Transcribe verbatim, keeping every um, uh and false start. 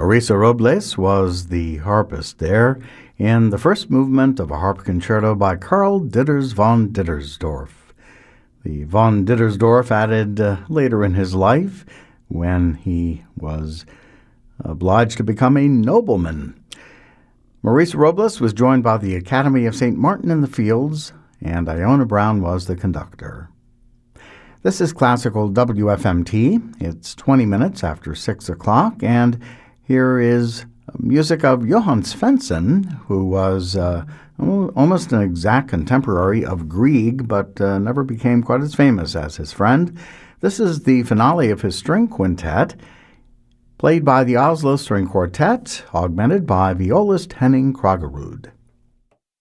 Marisa Robles was the harpist there in the first movement of a harp concerto by Karl Ditters von Dittersdorf. The von Dittersdorf added uh, later in his life when he was obliged to become a nobleman. Marisa Robles was joined by the Academy of Saint Martin in the Fields, and Iona Brown was the conductor. This is Classical W F M T. It's twenty minutes after six o'clock, and here is music of Johann Svensson, who was uh, almost an exact contemporary of Grieg, but uh, never became quite as famous as his friend. This is the finale of his string quintet, played by the Oslo String Quartet, augmented by violist Henning Kragerud.